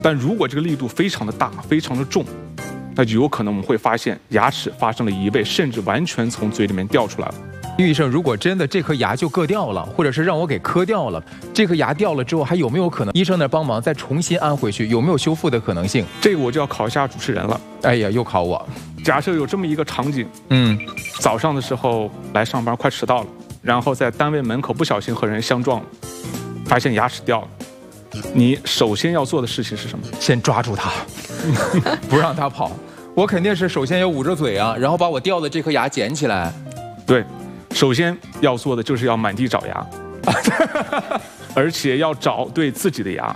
但如果这个力度非常的大、非常的重，那就有可能我们会发现牙齿发生了移位，甚至完全从嘴里面掉出来了。 郁医生，如果真的这颗牙就硌掉了，或者是让我给磕掉了，这颗牙掉了之后，还有没有可能医生那帮忙再重新安回去？有没有修复的可能性？ 这个我就要考一下主持人了。 哎呀，又考我。 假设有这么一个场景，早上的时候来上班快迟到了，然后在单位门口不小心和人相撞了，发现牙齿掉了，你首先要做的事情是什么？ 先抓住他，不让他跑。我肯定是首先要捂着嘴啊，然后把我掉的这颗牙捡起来。 对，首先要做的就是要满地找牙，而且要找对自己的牙。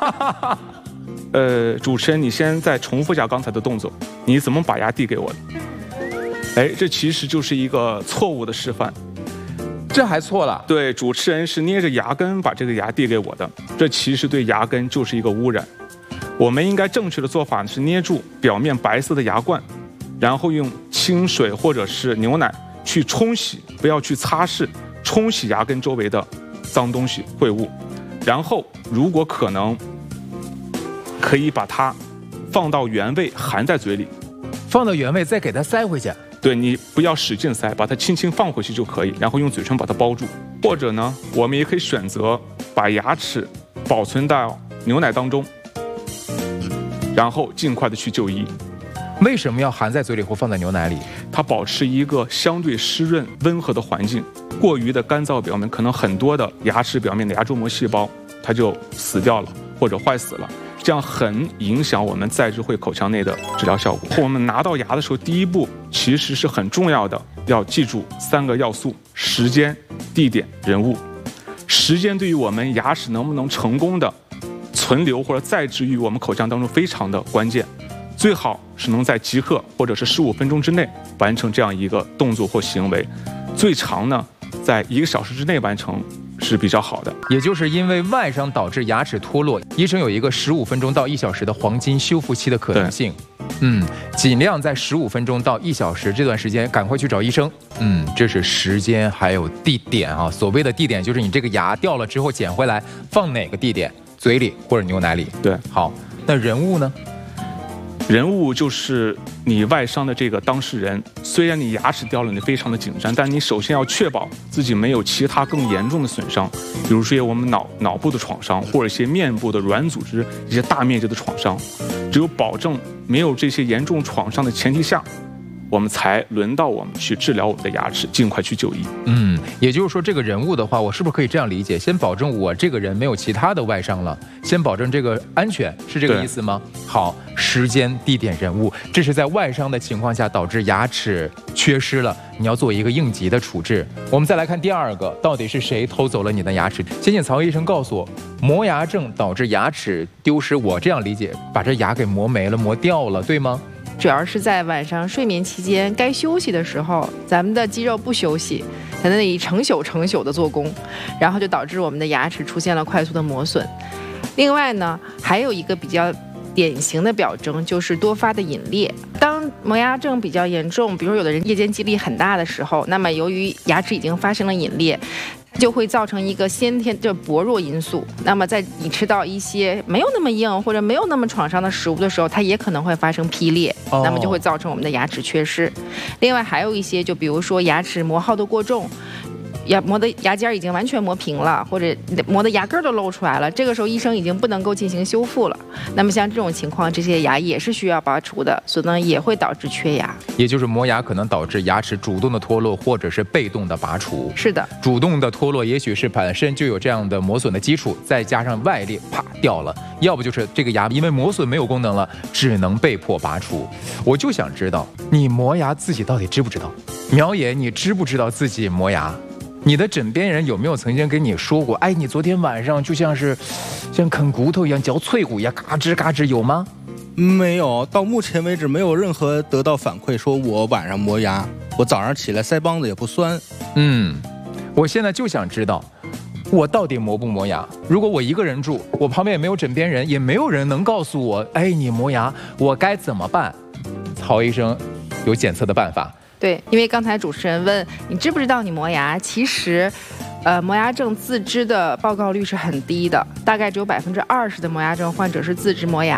主持人，你先再重复一下刚才的动作，你怎么把牙递给我的？哎，这其实就是一个错误的示范。 这还错了？对， 主持人是捏着牙根把这个牙递给我的，这其实对牙根就是一个污染。我们应该正确的做法是捏住表面白色的牙冠，然后用清水或者是牛奶去冲洗，不要去擦拭，冲洗牙根周围的脏东西秽物，然后如果可能，可以把它放到原位含在嘴里， 放到原位再给它塞回去。 对，你不要使劲塞，把它轻轻放回去就可以，然后用嘴唇把它包住。或者呢，我们也可以选择把牙齿保存到牛奶当中，然后尽快的去就医。 为什么要含在嘴里或放在牛奶里？ 它保持一个相对湿润、温和的环境。过于的干燥表面，可能很多的牙齿表面的牙周膜细胞它就死掉了或者坏死了，这样很影响我们在智慧口腔内的治疗效果。我们拿到牙的时候，第一步其实是很重要的，要记住3个要素：时间、地点、人物。时间对于我们牙齿能不能成功的存留或者再治愈我们口腔当中非常的关键。最好是能在即刻或者是15分钟之内完成这样一个动作或行为，最长呢在1个小时之内完成是比较好的。 也就是因为外伤导致牙齿脱落，医生有一个15分钟到1小时的黄金修复期的可能性。尽量在15分钟到1小时这段时间赶快去找医生。这是时间还有地点啊。所谓的地点就是你这个牙掉了之后捡回来放哪个地点，嘴里或者牛奶里。 对， 好，那人物呢？ 人物就是你外伤的这个当事人，虽然你牙齿掉了，你非常的紧张，但你首先要确保自己没有其他更严重的损伤，比如说我们脑部的创伤，或者一些面部的软组织一些大面积的创伤。只有保证没有这些严重创伤的前提下，我们才轮到我们去治疗我们的牙齿，尽快去就医。 也就是说这个人物的话，我是不是可以这样理解，先保证我这个人没有其他的外伤了，先保证这个安全，是这个意思吗？好，时间、地点、人物，这是在外伤的情况下导致牙齿缺失了，你要做一个应急的处置。我们再来看第二个，到底是谁偷走了你的牙齿？先请曹医生告诉我，磨牙症导致牙齿丢失，我这样理解，把这牙给磨没了、磨掉了，对吗？ 主要是在晚上睡眠期间该休息的时候，咱们的肌肉不休息，在那里成宿的做工，然后就导致我们的牙齿出现了快速的磨损。另外呢，还有一个比较典型的表征就是多发的隐裂。当磨牙症比较严重，比如有的人夜间肌力很大的时候，那么由于牙齿已经发生了隐裂，就会造成一个先天的薄弱因素。那么在你吃到一些没有那么硬或者没有那么创伤的食物的时候，它也可能会发生劈裂，那么就会造成我们的牙齿缺失。另外还有一些，就比如说牙齿磨耗的过重，磨的牙尖已经完全磨平了，或者磨的牙根都露出来了，这个时候医生已经不能够进行修复了。那么像这种情况，这些牙也是需要拔除的，所以呢也会导致缺牙。 也就是磨牙可能导致牙齿主动的脱落，或者是被动的拔除。 是的， 主动的脱落也许是本身就有这样的磨损的基础，再加上外力啪掉了，要不就是这个牙因为磨损没有功能了，只能被迫拔除。我就想知道，你磨牙自己到底知不知道？苗爷，你知不知道自己磨牙？你的枕边人有没有曾经跟你说过，哎，你昨天晚上就像啃骨头一样，嚼脆骨一样，嘎吱嘎吱，有吗？ 没有，到目前为止没有任何得到反馈说我晚上磨牙，我早上起来腮帮子也不酸。 我现在就想知道，我到底磨不磨牙？如果我一个人住，我旁边也没有枕边人，也没有人能告诉我，哎，你磨牙，我该怎么办？曹医生有检测的办法。 对，因为刚才主持人问你知不知道你磨牙，其实，磨牙症自知的报告率是很低的，大概只有20%的磨牙症患者是自知磨牙，